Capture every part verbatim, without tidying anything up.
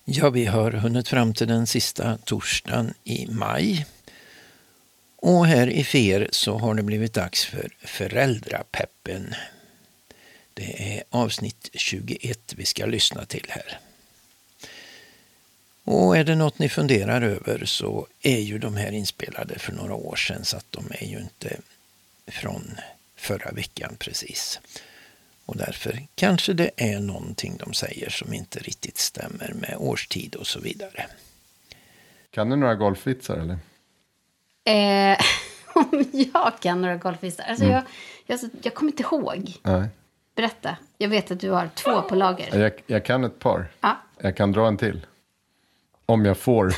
Ja, vi har hunnit fram till den sista torsdagen i maj. Och här i Fer så har det blivit dags för Föräldrapeppen. Det är avsnitt tjugoett vi ska lyssna till här. Och är det något ni funderar över så är ju de här inspelade för några år sedan, så att de är ju inte från förra veckan precis. Och därför kanske det är någonting de säger som inte riktigt stämmer med årstid och så vidare. Kan du några golfvitsar eller? Eh, om jag kan några golfvitsar? Alltså mm. jag, jag, jag kommer inte ihåg. Nej. Berätta. Jag vet att du har två på lager. Jag, jag kan ett par. Ja. Jag kan dra en till. Om jag får.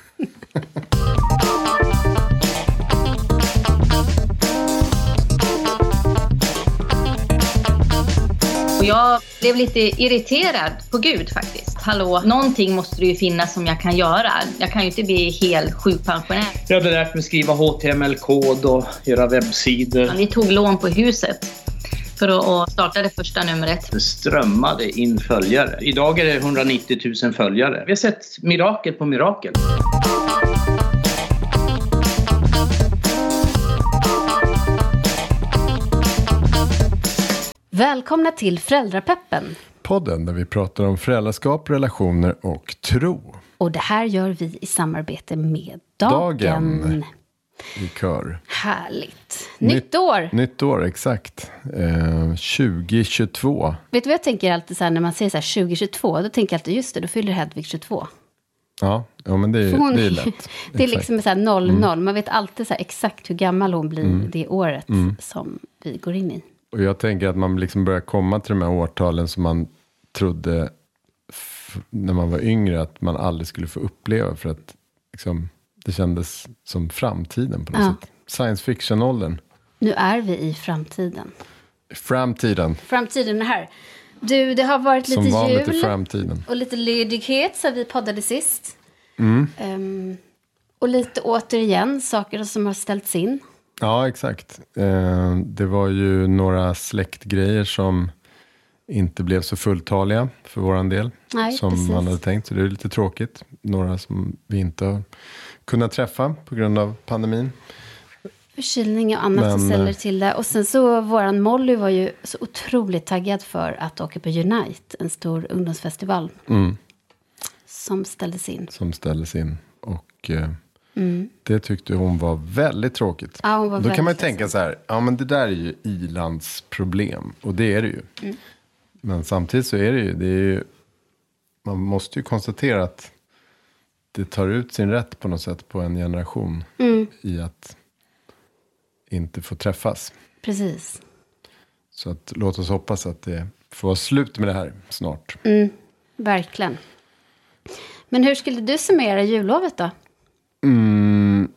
Och jag blev lite irriterad på Gud faktiskt. Hallå, någonting måste det ju finnas som jag kan göra. Jag kan ju inte bli helt sjukpensionär. Jag hade lärt mig skriva H T M L-kod och göra webbsidor. Vi tog lån på huset för att starta det första numret. Det strömmade in följare. Idag är det hundranittio tusen följare. Vi har sett mirakel på mirakel. Välkomna till Föräldrapeppen. Podden där vi pratar om föräldraskap, relationer och tro. Och det här gör vi i samarbete med Dagen. Dagen. I kör. Härligt. Nytt, nytt år. Nytt år, exakt. Eh, tjugo tjugotvå. Vet du vad jag tänker alltid så här, när man säger så här tjugo tjugotvå? Då tänker jag alltid, just det, då fyller Hedvig tjugotvå. Ja, ja men det är, hon, det är lätt. Det är liksom så här noll noll. Mm. Man vet alltid så här exakt hur gammal hon blir mm. det året mm. som vi går in i. Och jag tänker att man liksom börjar komma till de här årtalen som man trodde f- när man var yngre att man aldrig skulle få uppleva. För att liksom, det kändes som framtiden på något ja. sätt. Science fiction-åldern. Nu är vi i framtiden. Framtiden. Framtiden är här. Du, det har varit som lite vanligt jul. I framtiden. Och lite ledighet så vi poddade sist. Mm. Um, och lite återigen saker som har ställts in. Ja, exakt. Eh, det var ju några släktgrejer som inte blev så fulltaliga för våran del. Nej, som precis. Man hade tänkt. Så det är lite tråkigt. Några som vi inte har kunnat träffa på grund av pandemin. Förkylning och annat Men, som ställer till det. Och sen så våran Molly var ju så otroligt taggad för att åka på Unite. En stor ungdomsfestival. Mm. Som ställdes in. Som ställdes in. Och... Eh, Mm. det tyckte hon var väldigt tråkigt. Ja, hon var Då väldigt kan man ju ledsen. tänka så här, ja men det där är ju i-lands problem. Och det är det ju. Mm. Men samtidigt så är det ju, det är ju, man måste ju konstatera att det tar ut sin rätt på något sätt på en generation. Mm. I att inte få träffas. Precis. Så att låt oss hoppas att det får vara slut med det här snart. Mm. Verkligen. Men hur skulle du summera jullovet då? Mm.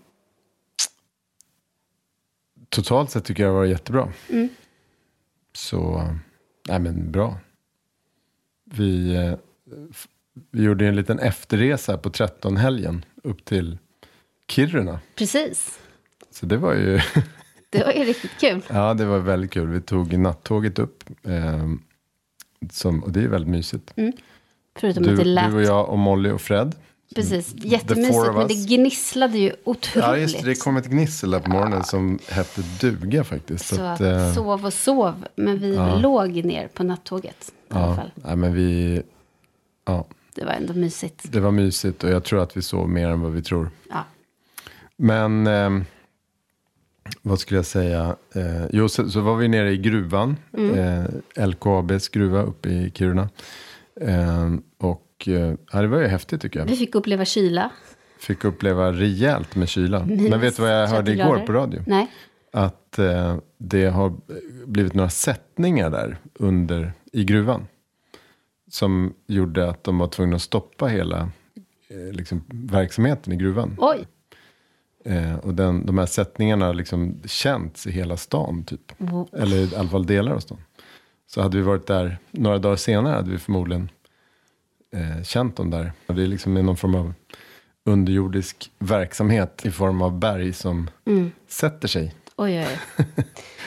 Totalt sett tycker jag det var jättebra. Mm. Så, nej men bra. Vi, eh, f- vi gjorde en liten efterresa på tretton-helgen upp till Kiruna. Precis. Så det var ju... Det var ju riktigt kul. Ja, det var väldigt kul. Vi tog nattåget upp. Eh, som, och det är väldigt mysigt. Mm. Förutom Du, att det lät... du och jag och Molly och Fred. Precis, The jättemysigt. four of Men us. det gnisslade ju otroligt. Ja, just det. Det kom ett gnissel där på morgonen som hette duga faktiskt. Så, Så att att, eh, sov och sov. Men vi ja. låg ner på nattåget i alla ja, fall. nej, men vi... Ja, Det var ändå mysigt. det var mysigt och jag tror att vi sov mer än vad vi tror. Ja. Men eh, vad skulle jag säga? Eh, jo, så, så var vi nere i gruvan. Mm. Eh, L K A B:s gruva uppe i Kiruna. Eh, och eh, ja, det var ju häftigt tycker jag. Vi fick uppleva kyla. Fick uppleva rejält med kyla. Minus Men vet du vad jag hörde trettio igår grader. på radio? Nej. Att eh, det har blivit några sättningar där under i gruvan. Som gjorde att de var tvungna att stoppa hela eh, liksom, verksamheten i gruvan. Oj. Eh, och den, de här sättningarna har liksom känts i hela stan typ. Wow. Eller i alla fall delar av stan. Så hade vi varit där några dagar senare hade vi förmodligen eh, känt dem där. Och det är liksom någon form av underjordisk verksamhet i form av berg som Mm. sätter sig. Oj, oj.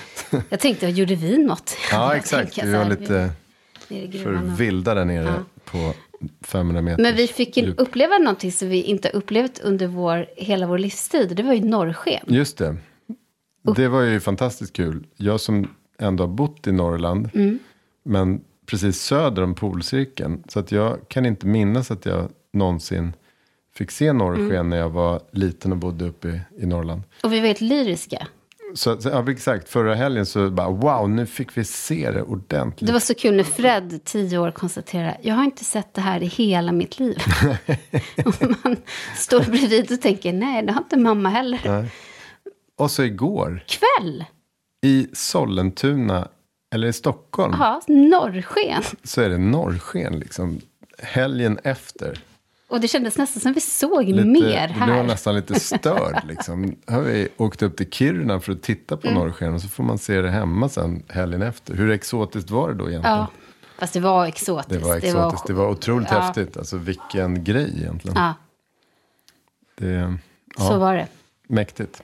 Jag tänkte, gjorde vi något? Ja, Jag exakt. tänker Vi så var här, lite nere i för gruvan och- vilda där nere Ja. på femhundra meter. Men vi fick ju djup. uppleva någonting som vi inte upplevt under vår, hela vår livstid. Det var ju norrsken. Just det. Det var ju fantastiskt kul. Jag som ändå har bott i Norrland. Mm. Men precis söder om polcirkeln. Så att jag kan inte minnas att jag någonsin fick se norrsken mm. när jag var liten och bodde uppe i, i Norrland. Och vi var helt lyriska. Så, så ja, exakt, förra helgen så bara wow, nu fick vi se det ordentligt. Det var så kul när Fred, tio år, konstaterade jag har inte sett det här i hela mitt liv. Och man står bredvid och tänker, nej, det har inte mamma heller. Nej. Och så igår. Kväll. I Sollentuna, eller i Stockholm. Ja, norrsken. Så är det norrsken liksom, helgen efter. Och det kändes nästan som vi såg lite, mer här. Det var nästan lite störd liksom. Har vi åkt upp till Kiruna för att titta på mm. norrsken. Och så får man se det hemma sen helgen efter. Hur exotiskt var det då egentligen? Ja, fast det var exotiskt. Det var exotiskt. Det var, det var otroligt ja. häftigt. Alltså vilken grej egentligen. Ja. Det, ja. Så var det. Mäktigt.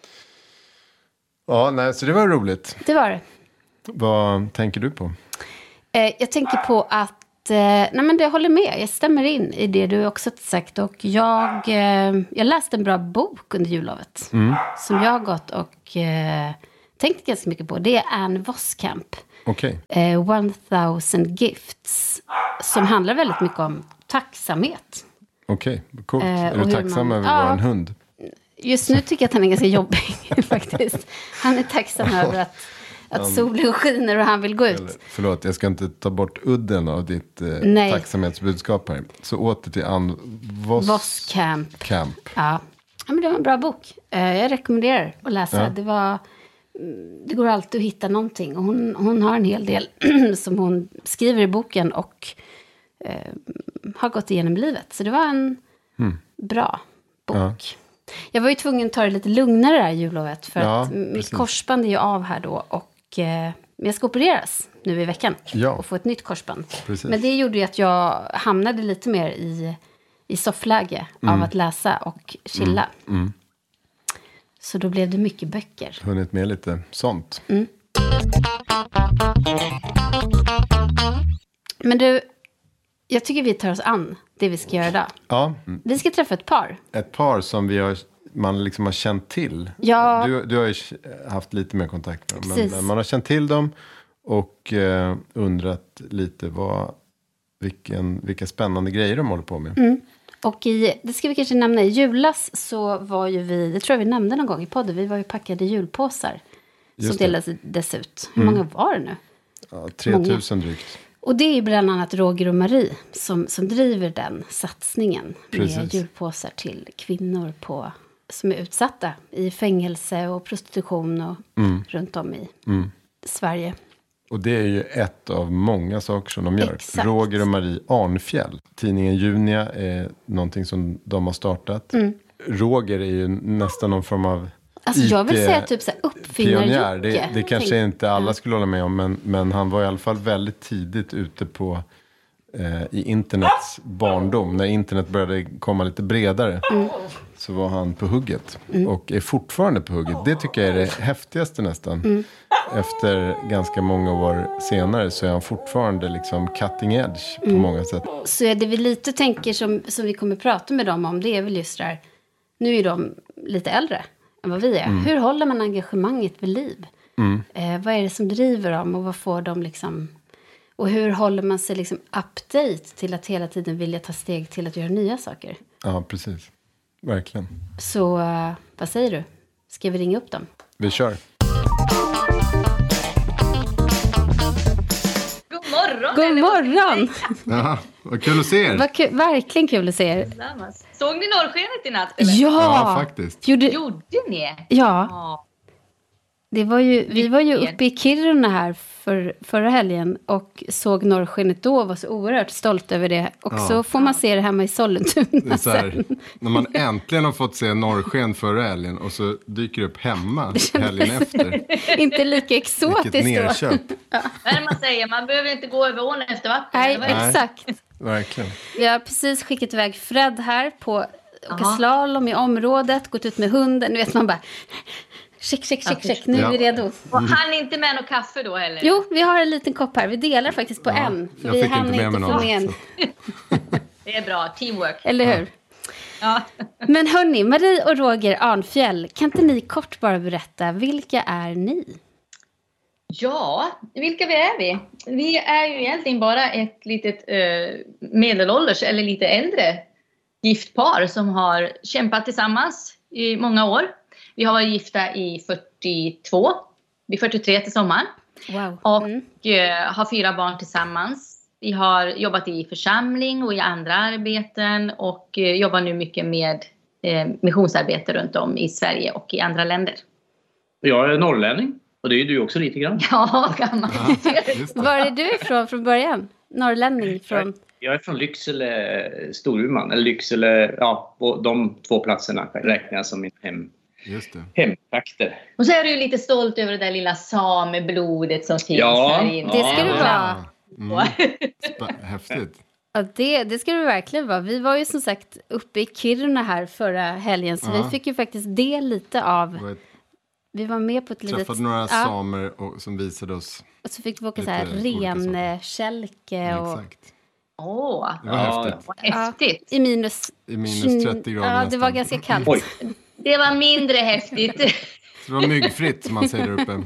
Ja, nej, så det var roligt. Det var det. Vad tänker du på? Eh, jag tänker på att nej men det håller med, jag stämmer in i det du också sagt. Och jag, eh, jag läste en bra bok under jullovet. Mm. Som jag har gått och eh, tänkt ganska mycket på. Det är Anne Voskamp. Okay. Eh, One thousand Gifts. Som handlar väldigt mycket om tacksamhet. Okej, okay, coolt. Eh, är du tacksam man, över att ja, vara en hund? Just nu tycker jag att han är ganska jobbig faktiskt. Han är tacksam över att Att solen skiner och han vill gå ut. Eller, förlåt, jag ska inte ta bort udden av ditt eh, tacksamhetsbudskap här. Så åter till Anne Vos... Voskamp. Camp. Ja. Ja, men det var en bra bok. Eh, jag rekommenderar att läsa. Ja. Det var... Det går alltid att hitta någonting. Och hon, hon har en hel del som hon skriver i boken och eh, har gått igenom livet. Så det var en mm. bra bok. Ja. Jag var ju tvungen att ta det lite lugnare det här jullovet. För ja, att precis. Mitt korsband är ju av här då. Och men jag ska opereras nu i veckan ja. och få ett nytt korsband. Precis. Men det gjorde ju att jag hamnade lite mer i, i soffläge mm. av att läsa och chilla. Mm. Mm. Så då blev det mycket böcker. Hunnit med lite sånt. Mm. Men du, jag tycker vi tar oss an det vi ska göra idag. Ja. Vi ska träffa ett par. Ett par som vi har... man liksom har känt till. Ja. Du, du har ju haft lite mer kontakt med dem. Men, men man har känt till dem och eh, undrat lite vad, vilken, vilka spännande grejer de håller på med. Mm. Och i, det ska vi kanske nämna, i julas så var ju vi, det tror jag vi nämnde någon gång i podden, vi var ju packade julpåsar. Just som delades ut. Hur mm. många var det nu? Ja, tre tusen drygt. Och det är ju bland annat Roger och Marie som, som driver den satsningen. Precis. Med julpåsar till kvinnor på... som är utsatta i fängelse och prostitution och mm. runt om i mm. Sverige. Och det är ju ett av många saker som de gör. Exakt. Roger och Marie Arnfjäll. Tidningen Junia är någonting som de har startat. Mm. Roger är ju nästan någon form av alltså jag vill säga typ så här uppfinnar Det, det kanske Tänk. inte alla skulle hålla med om. Men, men han var i alla fall väldigt tidigt ute på eh, i internets barndom. När internet började komma lite bredare. Mm. Så var han på hugget. Mm. Och är fortfarande på hugget. Det tycker jag är det häftigaste nästan. Mm. Efter ganska många år senare så är han fortfarande liksom cutting edge på mm. många sätt. Så det vi lite tänker som, som vi kommer prata med dem om, det är väl just det här. Nu är de lite äldre än vad vi är. Mm. Hur håller man engagemanget vid liv? Mm. Eh, vad är det som driver dem och vad får de liksom... Och hur håller man sig liksom update till att hela tiden vilja ta steg till att göra nya saker? Ja, precis. Verkligen. Så uh, vad säger du? Ska vi ringa upp dem? Vi kör. God morgon! God morgon! Jaha, vad kul att se er. Vad ku- verkligen kul att se er. Såg ni norrskenet i natt? Eller? Ja! Ja, faktiskt. Gjorde, Gjorde ni? Ja. ja. Det var ju, vi var ju uppe i Kiruna här för, förra helgen och såg norrskenet då och var så oerhört stolt över det. Och ja. så får man se det hemma i Sollentuna. Det är så här, när man äntligen har fått se norrsken förra helgen och så dyker det upp hemma helgen efter. Inte lika exotiskt Vilket nerköp. Ja. Vad är det man säger? Man behöver inte gå över ån efter vatten. Nej, exakt. Verkligen. Vi har precis skickat iväg Fred här på åka slalom i området. Gått ut med hunden. Nu vet man bara... Check, check, check, check. Nu är vi redo. Och han inte med något kaffe då heller? Jo, vi har en liten kopp här. Vi delar faktiskt på Ja, en. För jag vi fick hann inte med mig få någon. med en. Det är bra, teamwork. Eller hur? Ja. Men hörni, Marie och Roger Arnfjäll, kan inte ni kort bara berätta, vilka är ni? Ja, vilka vi är vi? Vi är ju egentligen bara ett litet eh, medelålders eller lite äldre gift par som har kämpat tillsammans i många år. Vi har varit gifta i fyrtiotvå, vi är fyrtiotre till sommaren. Wow. Och Mm. eh, har fyra barn tillsammans. Vi har jobbat i församling och i andra arbeten och eh, jobbar nu mycket med eh, missionsarbete runt om i Sverige och i andra länder. Jag är norrlänning och det är du också lite grann. Ja, kan man säga. Just det. Var är du ifrån från början? Norrlänning från... Jag är från Lycksele, Storuman, eller Lycksele, ja, på de två platserna räknar jag som min hem, Just det. hemtrakter. Och så är du ju lite stolt över det där lilla sameblodet som finns Ja, här inne. Det ska du Ja. vara. Mm. Sp- häftigt. Ja, det, det ska du verkligen vara. Vi var ju som sagt uppe i Kiruna här förra helgen. Så Ja. vi fick ju faktiskt del lite av... Och jag Vi var med på ett litet... träffade några ja, samer och, som visade oss. och så fick vi åka så lite här olika saker. renkälke och... Exakt. Åh, Det var Ja. häftigt. vad häftigt. I minus... I minus trettio grader Ja, det var nästan. ganska kallt. Oj. Det var mindre häftigt. Så det var myggfritt som man säger där uppe.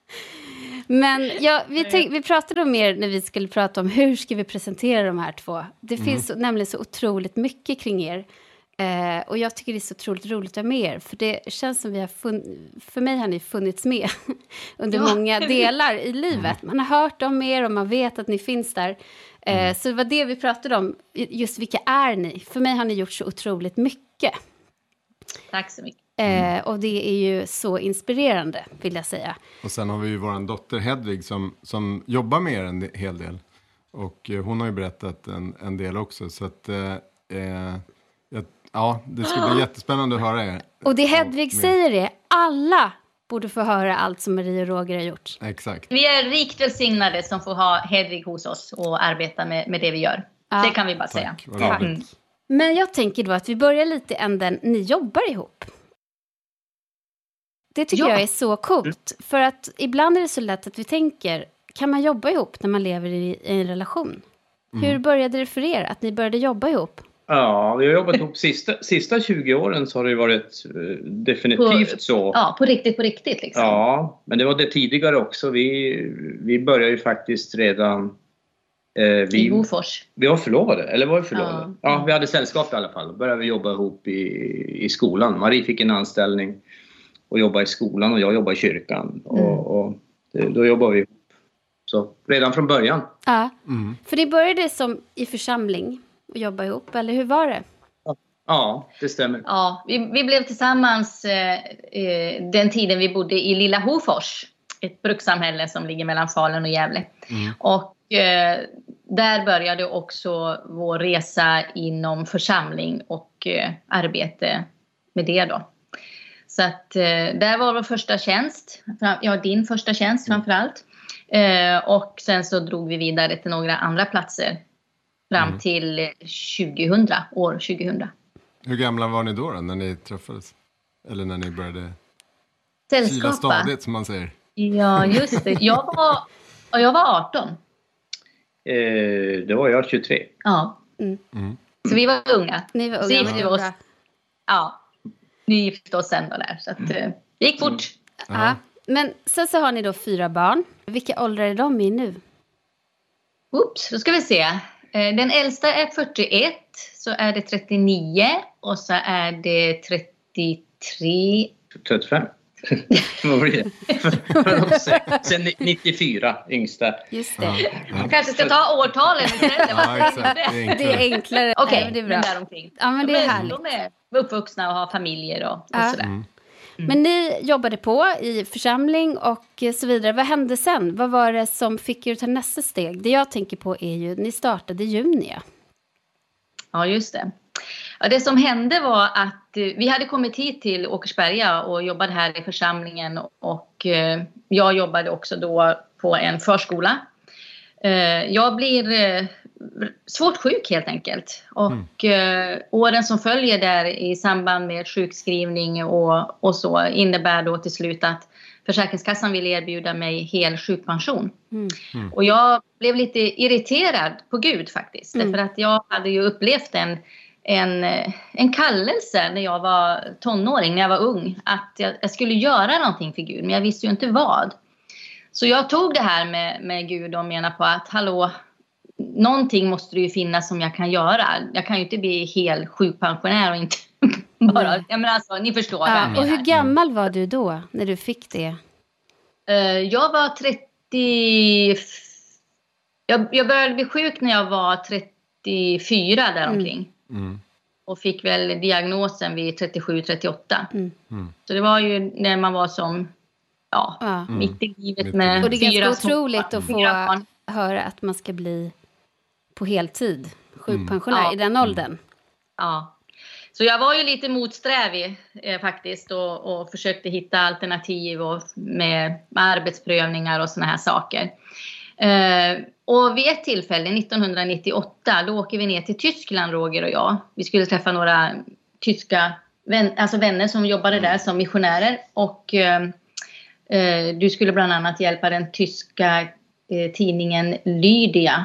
Men ja, vi, tänk, vi pratade om mer när vi skulle prata om hur ska vi presentera de här två. Det Mm. finns så, nämligen så otroligt mycket kring er. Eh, och jag tycker det är så otroligt roligt att ha med er. För det känns som vi har fun- för mig har ni funnits med under Ja. många delar i livet. Man har hört om er och man vet att ni finns där. Eh, Så det var det vi pratade om. Just vilka är ni? För mig har ni gjort så otroligt mycket. Tack så mycket. Eh, och det är ju så inspirerande, vill jag säga. Och sen har vi ju vår dotter Hedvig som, som jobbar med er en de- hel del. Och eh, hon har ju berättat en, en del också. Så att, eh, eh, jag, ja, det ska bli jättespännande att höra er. Och det Hedvig med- säger är, alla borde få höra allt som Marie och Roger har gjort. Exakt. Vi är rikt välsignade som får ha Hedvig hos oss och arbeta med, med det vi gör. Ja. Det kan vi bara säga. Tack, vad Ja. roligt. Mm. Men jag tänker då att vi börjar lite i änden, ni jobbar ihop. Det tycker Ja. jag är så coolt. För att ibland är det så lätt att vi tänker, kan man jobba ihop när man lever i, i en relation? Hur började det för er att ni började jobba ihop? Ja, vi har jobbat ihop sista, sista tjugo åren så har det varit eh, definitivt På- så. Ja, på riktigt, på riktigt liksom. Ja, men det var det tidigare också. Vi, vi började ju faktiskt redan... Eh, I vi, Hofors. vi var förlovade, eller var vi förlovade? Ja. Ja, vi hade sällskap i alla fall. Då började vi jobba ihop i, i skolan. Marie fick en anställning och jobbade i skolan och jag jobbade i kyrkan. Och, och det, då jobbade vi ihop. Så redan från början. Ja, Mm. för ni började som i församling och jobba ihop, eller hur var det? Ja, det stämmer. Ja, vi, vi blev tillsammans eh, eh, den tiden vi bodde i Lilla Hofors. Ett brukssamhälle som ligger mellan Falun och Gävle. Mm. Och eh, där började också vår resa inom församling och eh, arbete med det då. Så att eh, där var vår första tjänst. Ja, din första tjänst framförallt. Eh, och sen så drog vi vidare till några andra platser. Fram Mm. till tjugohundra, år tjugohundra. Hur gamla var ni då, då när ni träffades? Eller när ni började kila Sällskapa. stadigt som man säger. Ja, just det. Jag var, och jag var arton. Eh, det var jag tjugotre. Ja. Mm. Så vi var unga. Ni var Så unga, gifte vi vad oss. bra. Ja. Vi gifte oss sen då där. Så att, eh, det gick fort. Ja. Men sen så har ni då fyra barn. Vilka åldrar är de i nu? Oops, då ska vi se. Eh, Den äldsta är fyrtioett. Så är det trettionio. Och så är det trettiotre. trettiofem. Vad blir det? Sen nittiofyra, yngsta. Just det. Ja, ja. Jag kanske ska ta årtalen istället. Ja, Vad exakt. säger Det du? är Det är enklare. enklare. Okej, Ja, men det är bra. men däromkring. Ja, men det är härligt. De är uppvuxna och har familjer och, och Ja. sådär. Mm. Men ni jobbade på i församling och så vidare. Vad hände sen? Vad var det som fick er att ta nästa steg? Det jag tänker på är ju, ni startade Junia. Ja, just det. Ja, det som hände var att eh, vi hade kommit hit till Åkersberga och jobbade här i församlingen. Och eh, jag jobbade också då på en förskola. Eh, jag blir eh, svårt sjuk helt enkelt. Och mm. eh, åren som följer där i samband med sjukskrivning och, och så innebär då till slut att Försäkringskassan ville erbjuda mig hel sjukpension. Mm. Mm. Och jag blev lite irriterad på Gud faktiskt. Mm. Därför att jag hade ju upplevt en, en, en kallelse när jag var tonåring, när jag var ung. Att jag, jag skulle göra någonting för Gud, men jag visste ju inte vad. Så jag tog det här med, med Gud och menade på att hallå, någonting måste det ju finnas som jag kan göra. Jag kan ju inte bli hel sjukpensionär och inte bara, mm. jag menar alltså, ni förstår ja, vad jag menar. Och hur gammal var du då när du fick det? Uh, jag var trettio, jag, jag började bli sjuk när jag var trettiofyra däromkring. Mm. Mm. Och fick väl diagnosen vid trettiosju trettioåtta. Mm. Mm. Så det var ju när man var som ja, mm. mitt i livet mm. med och det är fyra ganska otroligt att få höra att man ska bli på heltid sjukpensionär mm. i den åldern. Ja. Så jag var ju lite motsträvig eh, faktiskt och, och försökte hitta alternativ och med, med arbetsprövningar och såna här saker. Eh, och vid ett tillfälle, nittonhundranittioåtta, då åker vi ner till Tyskland, Roger och jag. Vi skulle träffa några tyska vän, alltså vänner som jobbade där som missionärer. Och eh, eh, du skulle bland annat hjälpa den tyska eh, tidningen Lydia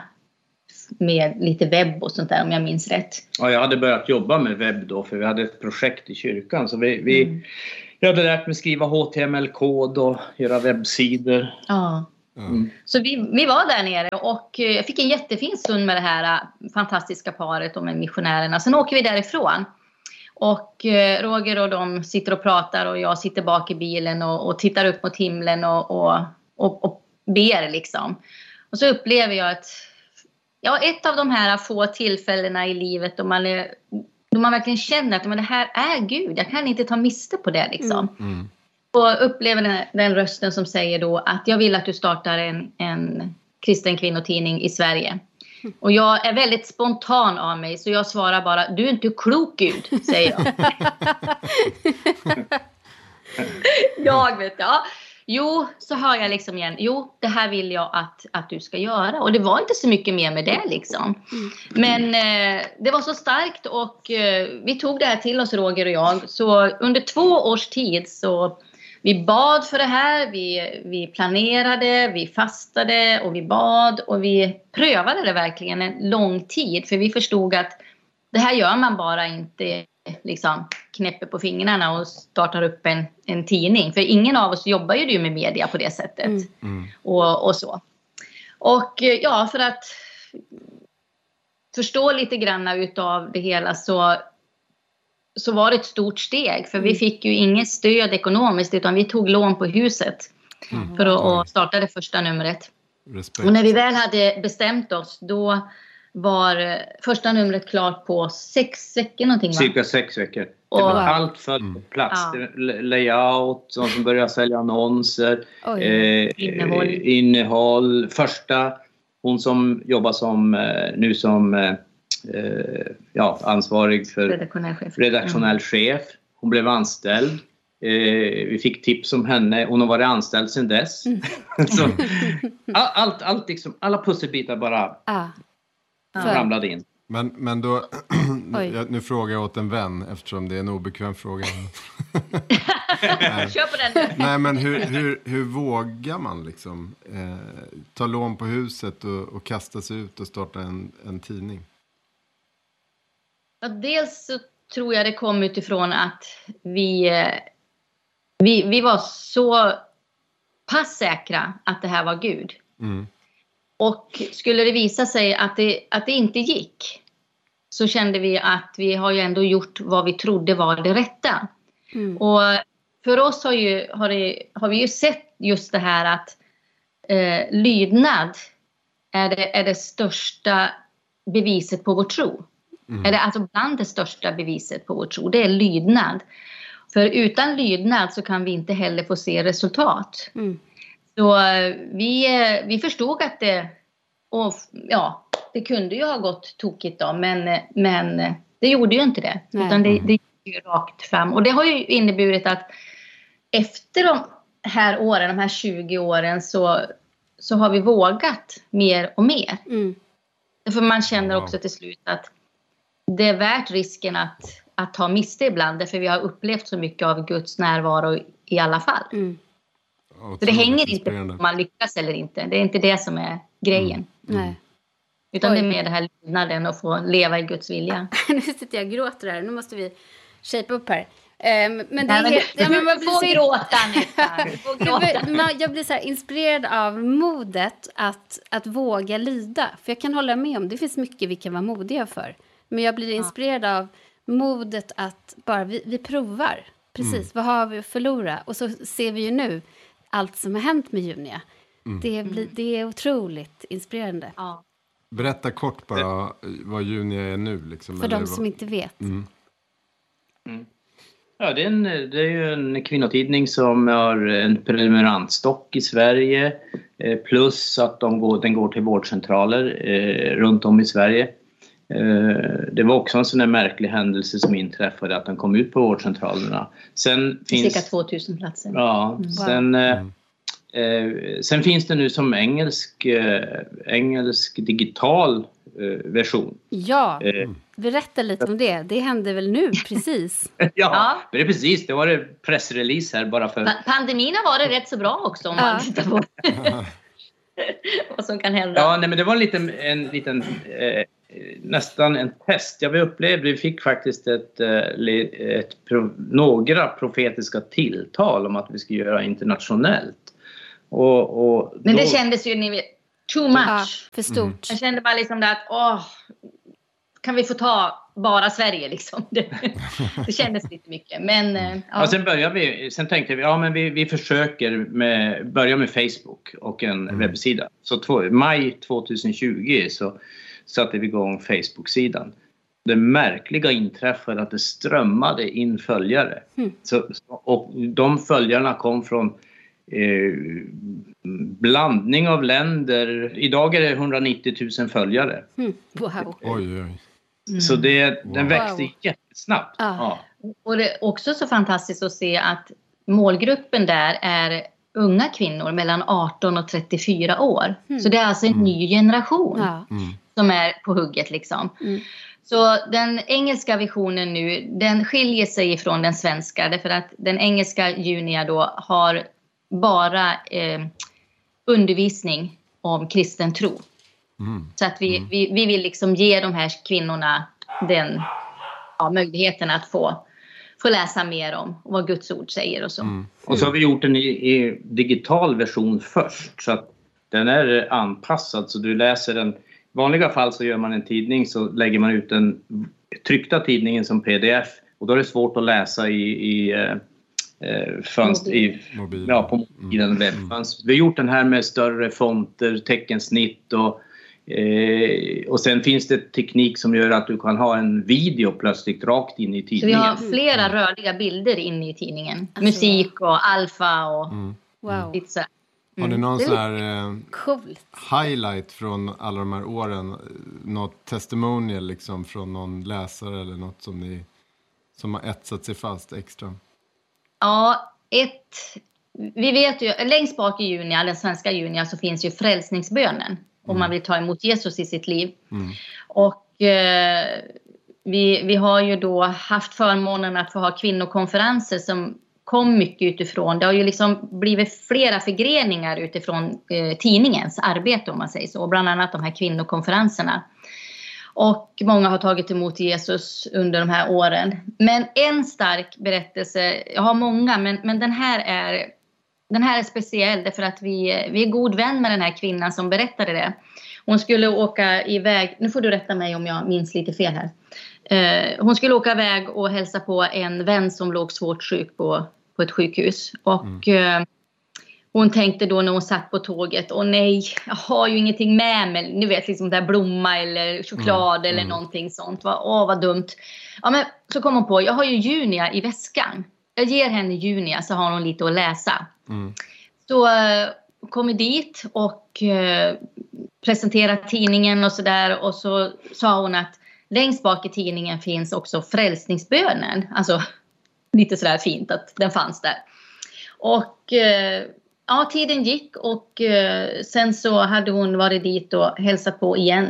med lite webb och sånt där, om jag minns rätt. Ja, jag hade börjat jobba med webb då, för vi hade ett projekt i kyrkan. Så vi, vi mm. jag hade lärt mig skriva H T M L-kod och göra webbsidor. Ja. Mm. Så vi, vi var där nere och jag fick en jättefin stund med det här fantastiska paret och med missionärerna. Sen åker vi därifrån. Och Roger och de sitter och pratar och jag sitter bak i bilen och, och tittar upp mot himlen och, och, och, och ber liksom. Och så upplever jag att ja, ett av de här få tillfällena i livet då man, är, då man verkligen känner att men det här är Gud. Jag kan inte ta miste på det liksom. Mm. Mm. Och upplever den, den rösten som säger då att jag vill att du startar en, en kristen kvinnotidning i Sverige. Mm. Och jag är väldigt spontan av mig så jag svarar bara, du är inte klok Gud, säger jag. jag vet, ja. Jo, så hör jag liksom igen. Jo, det här vill jag att, att du ska göra. Och det var inte så mycket mer med det liksom. Mm. Men eh, det var så starkt och eh, vi tog det här till oss, Roger och jag. Så under två års tid så vi bad för det här. Vi, vi planerade, vi fastade och vi bad. Och vi prövade det verkligen en lång tid. För vi förstod att det här gör man bara inte liksom knäpper på fingrarna och startar upp en, en tidning. För ingen av oss jobbar ju med media på det sättet. Mm. Mm. Och, och så. Och ja, för att förstå lite grann utav det hela så, så var det ett stort steg. För mm. vi fick ju inget stöd ekonomiskt utan vi tog lån på huset mm. för att och starta det första numret. Respekt. Och när vi väl hade bestämt oss då var första numret klart på sex veckor någonting, va? Cirka sex veckor. Och, det var allt för mm. plats. Ja. Layout, som som började sälja annonser. Eh, innehåll. innehåll. Första, hon som jobbar som nu som eh, ja, ansvarig för redaktionell chef. Redaktionell mm. chef. Hon blev anställd. Eh, vi fick tips om henne. Hon har varit anställd sedan dess. Mm. Så, all, allt, allt liksom, alla pusselbitar bara... Ah. ramlade in. Men, men då, jag, nu frågar jag åt en vän eftersom det är en obekväm fråga. Kör på den. Nej, men hur, hur, hur vågar man liksom eh, ta lån på huset och, och kasta sig ut och starta en, en tidning? Ja, dels så tror jag det kom utifrån att vi, vi, vi var så pass säkra att det här var Gud. Mm. Och skulle det visa sig att det, att det inte gick så kände vi att vi har ju ändå gjort vad vi trodde var det rätta. Mm. Och för oss har, ju, har, det, har vi ju sett just det här att eh, lydnad är det, är det största beviset på vår tro. Mm. Är det alltså bland det största beviset på vår tro. Det är lydnad. För utan lydnad så kan vi inte heller få se resultat. Mm. Så vi, vi förstod att det, och ja, det kunde ju ha gått tokigt då, men, men det gjorde ju inte det. Nej. Utan det, det gick ju rakt fram. Och det har ju inneburit att efter de här åren, de här tjugo åren, så, så har vi vågat mer och mer. Mm. För man känner Wow. också till slut att det är värt risken att, att ta miste ibland. För vi har upplevt så mycket av Guds närvaro i alla fall. Mm. Så det hänger inte på om man lyckas eller inte. Det är inte det som är grejen. Mm. Nej. Utan Oj. det är mer det här lydnaden och få leva i Guds vilja. Nu sitter jag och gråter här. Nu måste vi shape upp här. Um, men det Nej, är men helt, ja, men man du får blir så- gråta, Anita. Du får gråta. Man- Jag blir så här inspirerad av modet att, att våga lyda. För jag kan hålla med om, det finns mycket vi kan vara modiga för. Men jag blir inspirerad av modet att bara, vi, vi provar. Precis, vad har vi att förlora? Och så ser vi ju nu allt som har hänt med Junia. Det, blir, det är otroligt inspirerande. Ja. Berätta kort bara vad Junia är nu. Liksom, För eller de vad- som inte vet. Ja, det är, en, det är ju en kvinnotidning som har en prenumerantstock i Sverige. Eh, plus att de går, den går till vårdcentraler eh, runt om i Sverige. Eh, det var också en sån här märklig händelse som inträffade att den kom ut på vårdcentralerna. Sen finns, Cirka tvåtusen platser. ja, sen, eh, eh, sen finns det nu som engelsk, eh, engelsk digital eh, version. Ja, Eh, berätta lite om det. Det hände väl nu, precis. ja, Ja. det är precis. Det var det pressrelease här bara för... Pa- Pandemin har varit rätt så bra också om Ja. man tittar på vad som kan hända. Ja, nej, men det var en liten, en liten eh, nästan en test. Ja, vi upplevde, vi fick faktiskt ett, eh, le- ett pro, några profetiska tilltal om att vi ska göra internationellt. Och, och Men då, det kändes ju ni vet, too much. Ja, för stort. Jag kände bara liksom det att åh, kan vi få ta bara Sverige liksom. Det, det kändes lite mycket. Men eh, ja. Ja, sen började vi, sen tänkte vi, ja men vi, vi försöker med, börja med Facebook och en webbsida. Så två, maj tjugohundratjugo så satte vi igång Facebook-sidan. Det märkliga inträffade att det strömmade in följare. Så, och de följarna kom från eh, blandning av länder. Idag är det hundranittio tusen följare. Mm. Wow. Oj, oj. Så det, den växte Wow. jättesnabbt. Ja. Ja. Och det är också så fantastiskt att se att målgruppen där är unga kvinnor mellan arton och trettiofyra år. Så det är alltså en ny generation Ja. som är på hugget liksom. Mm. Så den engelska visionen nu, den skiljer sig ifrån den svenska. Därför att den engelska Junia då har bara eh, undervisning om kristen tro. Så att vi, vi, vi vill liksom ge de här kvinnorna den ja, möjligheten att få, få läsa mer om vad Guds ord säger och så. Och så har vi gjort den i, i digital version först. Så att den är anpassad så du läser den. I vanliga fall så gör man en tidning så lägger man ut den tryckta tidningen som pdf. Och då är det svårt att läsa i, i, eh, fönster, i Mobil. ja, på mobilen. Webbfönster. Vi har gjort den här med större fonter, teckensnitt och Eh, och sen finns det teknik som gör att du kan ha en video plötsligt rakt in i Så vi tidningen. har flera rörliga bilder inne i tidningen. Alltså- Musik och alfa och Wow. lite så. Har ni någon Det är sån här eh, Coolt. highlight från alla de här åren? Något testimonial liksom från någon läsare eller något som ni som har etsat sig fast extra? Ja, ett... Vi vet ju, längst bak i Junia, den svenska Junia, så finns ju frälsningsbönen. Om man vill ta emot Jesus i sitt liv. Mm. Och eh, vi, vi har ju då haft förmånen att få ha kvinnokonferenser som kom mycket utifrån. Det har ju liksom blivit flera förgreningar utifrån eh, tidningens arbete om man säger så. Och bland annat de här kvinnokonferenserna. Och många har tagit emot Jesus under de här åren. Men en stark berättelse, jag har många men, men den här är... Den här är speciell därför att vi, vi är god vän med den här kvinnan som berättade det. Hon skulle åka iväg, nu får du rätta mig om jag minns lite fel här. Eh, hon skulle åka iväg och hälsa på en vän som låg svårt sjuk på, på ett sjukhus. Och eh, hon tänkte då när hon satt på tåget, åh nej, jag har ju ingenting med mig. Ni vet liksom där blomma eller choklad mm. eller mm. någonting sånt. Åh vad dumt. Ja men så kom hon på, jag har ju Junia i väskan. Jag ger henne Junia så har hon lite att läsa. Mm. Så uh, kom jag dit och uh, presenterade tidningen och sådär. Och så sa hon att längst bak i tidningen finns också frälsningsbönen. Alltså lite sådär fint att den fanns där. Och uh, ja, tiden gick och uh, sen så hade hon varit dit och hälsat på igen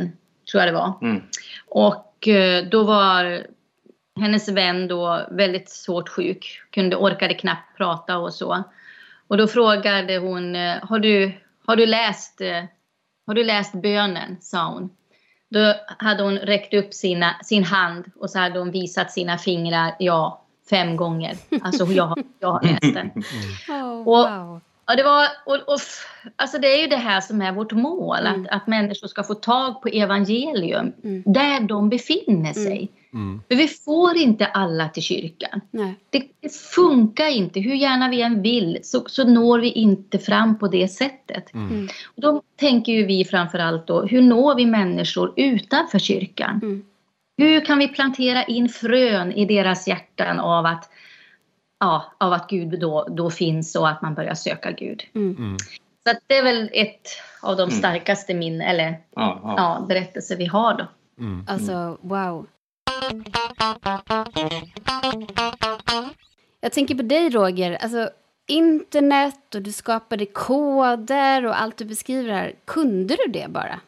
tror jag det var. Mm. Och eh, då var hennes vän då väldigt svårt sjuk. Kunde, orkade knappt prata och så. Och då frågade hon, har du, har du läst, har du läst bönen, sa hon. Då hade hon räckt upp sina, sin hand och så hade hon visat sina fingrar, ja, fem gånger. Alltså jag, jag har läst den. Oh, Och, wow. ja, det var, och, och, alltså det är ju det här som är vårt mål. Mm. Att, att människor ska få tag på evangelium Mm. där de befinner sig. Mm. För vi får inte alla till kyrkan. Nej. Det, det funkar inte. Hur gärna vi än vill så, så når vi inte fram på det sättet. Mm. Och då tänker ju vi framförallt då, hur når vi människor utanför kyrkan? Mm. Hur kan vi plantera in frön i deras hjärtan av att, ja, av att Gud då, då finns och att man börjar söka Gud? Mm. Mm. Så att det är väl ett av de starkaste min eller Ja, ja. ja, berättelser vi har då. Mm. Alltså, wow. Jag tänker på dig, Roger. Alltså, internet och du skapade koder och allt du beskriver här. Kunde du det bara?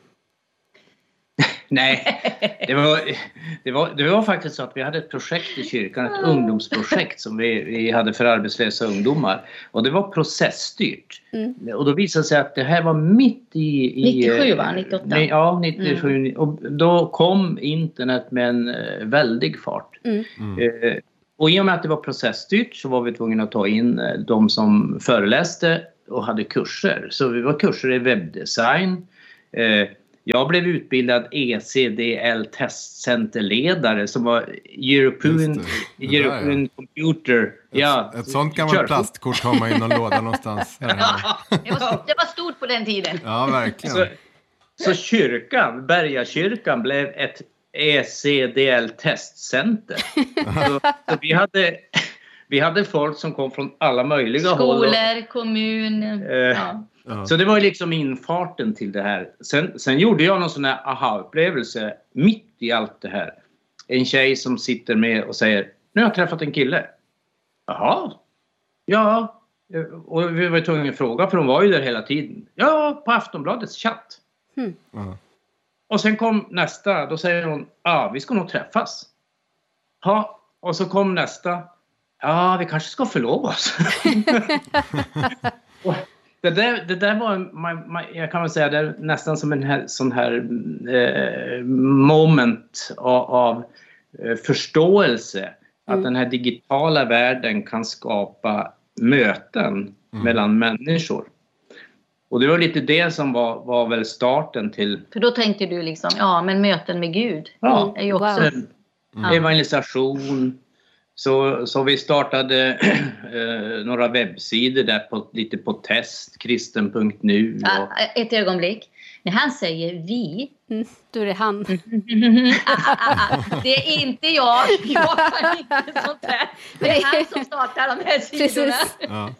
Nej, det var, det, var, det var faktiskt så att vi hade ett projekt i kyrkan, ett ungdomsprojekt som vi, vi hade för arbetslösa ungdomar. Och det var processstyrt. Mm. Och då visade det sig att det här var mitt i... i nittiosju va? nittioåtta? Ja, nittiosju. Mm. Och då kom internet med en väldig fart. Mm. Eh, och i och med att det var processstyrt så var vi tvungna att ta in de som föreläste och hade kurser. Så vi var kurser i webbdesign. Eh, Jag blev utbildad E C D L-testcenterledare som var European, det. European ja. Computer. Ett, ja, ett sånt gammalt plastkort har man i någon låda någonstans. Här, här. Ja, det, var, det var stort på den tiden. Ja, verkligen. Så, så kyrkan, Bergakyrkan, blev ett E C D L-testcenter. så, så vi hade... Vi hade folk som kom från alla möjliga Skolor, håll. Skolor, kommun. Eh, ja. Ja. Så det var liksom infarten till det här. Sen, sen gjorde jag någon sån här aha-upplevelse mitt i allt det här. En tjej som sitter med och säger, nu har jag träffat en kille. Jaha, ja. Och vi var tvungna att fråga, för hon var ju där hela tiden. Ja, på Aftonbladets chatt. Mm. Ja. Och sen kom nästa, då säger hon, ja, ah, vi ska nog träffas. Ja, och så kom nästa. Ja, vi kanske ska förlova oss. och det, där, det där var, man, man, jag kan väl säga, det är nästan som en här, sån här eh, moment av, av eh, förståelse. Mm. Att den här digitala världen kan skapa möten mm. mellan människor. Och det var lite det som var, var väl starten till... För då tänkte du liksom, ja, men möten med Gud. Ja, är ju också... mm. evangelisation. Så, så vi startade eh, några webbsidor där på, lite på test, kristen punkt nu. Och... Ja, ett ögonblick. När han säger vi. Mm, då är det han. ah, ah, ah. Det är inte jag. Jag kan inte sånt där. Det är han som startar de här sidorna. Ja.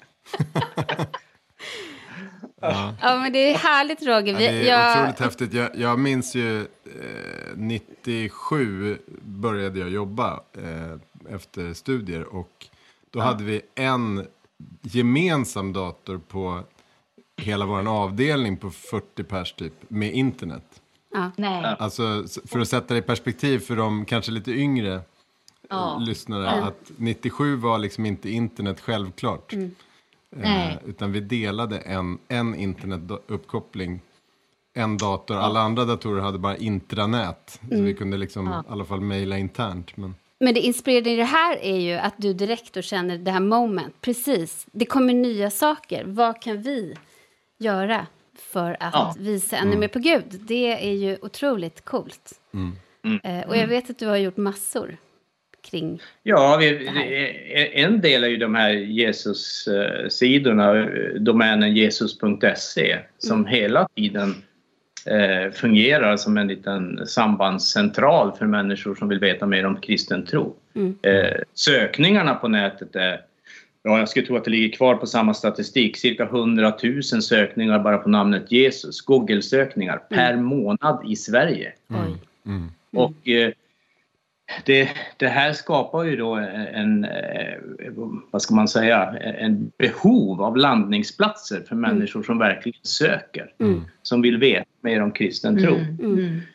Ja. Ja, men det är härligt, Roger. Vi, ja, det är jag... otroligt häftigt. Jag, jag minns ju eh, nittiosju började jag jobba eh, efter studier. Och då ja. hade vi en gemensam dator på hela vår avdelning på fyrtio pers typ med internet. Ja. Nej. Alltså för att sätta det i perspektiv för de kanske lite yngre ja. lyssnare. Ja. Att nittiosju var liksom inte internet självklart. Mm. Nej. Eh, utan vi delade en, en internetuppkoppling, en dator. Ja. Alla andra datorer hade bara intranät. Mm. Så vi kunde liksom ja. i alla fall mejla internt. Men... men det inspirerande i det här är ju att du direkt då känner det här moment. Precis, det kommer nya saker. Vad kan vi göra för att ja. visa ännu mm. mer på Gud? Det är ju otroligt coolt. Mm. Mm. Eh, och jag vet att du har gjort massor. Kring ja, vi, en del är ju de här Jesus-sidorna, domänen jesus punkt se, som mm. hela tiden eh, fungerar som en liten sambandscentral för människor som vill veta mer om kristen tro. Mm. Eh, sökningarna på nätet är, ja, jag skulle tro att det ligger kvar på samma statistik, cirka hundratusen sökningar bara på namnet Jesus, Google-sökningar mm. per månad i Sverige. Mm. Mm. Och eh, Det, det här skapar ju då en, vad ska man säga, en behov av landningsplatser för människor som verkligen söker. Mm. Som vill veta mer om kristen tro. Mm. Mm.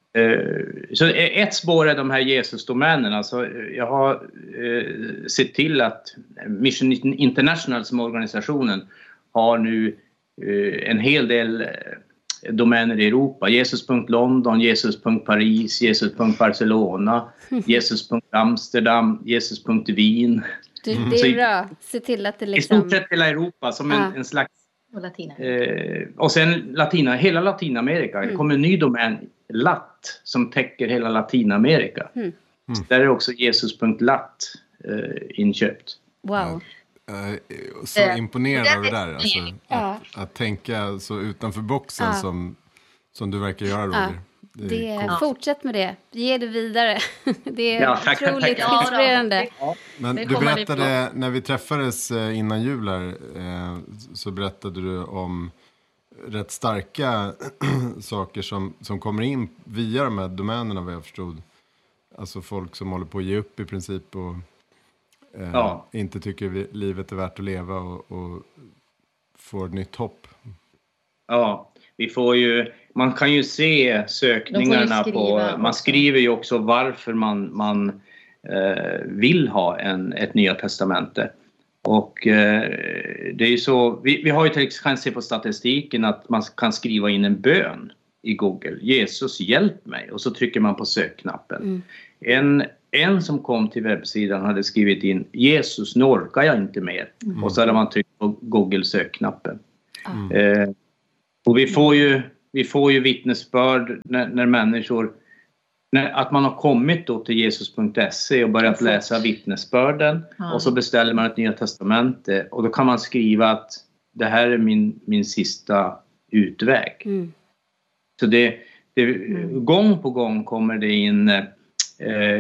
Så ett spår är de här Jesus-domänerna. Så jag har eh, sett till att Mission International som organisationen har nu eh, en hel del eh, domäner i Europa. Jesus punkt London, Jesus punkt Paris, Jesus punkt Barcelona, Jesus punkt Amsterdam, Jesus punkt Wien. Du, det är bra. Se till att det liksom... I stort sett hela Europa som en, ja. en slags... Och Latina. Eh, och sen Latina, hela Latinamerika. Mm. Det kommer en ny domän, Lat, som täcker hela Latinamerika. Mm. Mm. Där är också Jesus punkt lat eh, inköpt. Wow. Uh, så uh, imponerad av det där. Alltså, uh. att, att tänka så utanför boxen uh. som, som du verkar göra, Roger. Uh. Det det, uh. Fortsätt med det. Ge det vidare. Det är ja, otroligt inspirerande. Ja, men du berättade, när vi träffades innan jul här, så berättade du om rätt starka saker som, som kommer in via de här domänerna, vad jag förstod. Alltså folk som håller på att ge upp i princip och eh, ja. inte tycker vi, livet är värt att leva och, och får nytt hopp. Ja, vi får ju, man kan ju se sökningarna på, man skriver ju också varför man, man eh, vill ha en, ett nya testamente. Och eh, det är ju så, vi, vi har ju till exempel se på statistiken att man kan skriva in en bön i Google. Jesus, hjälp mig. Och så trycker man på sökknappen. Mm. En, en som kom till webbsidan hade skrivit in Jesus, nu orkar jag inte mer. Mm. Och så hade man tryckt på Google sökknappen. Mm. Eh, och vi får ju, vi får ju vittnesbörd när, när människor, när, att man har kommit då till jesus punkt se och börjat läsa vittnesbörden. Mm. Och så beställer man ett nya testamente. Och då kan man skriva att det här är min, min sista utväg. Mm. Så det, det, gång på gång kommer det in eh,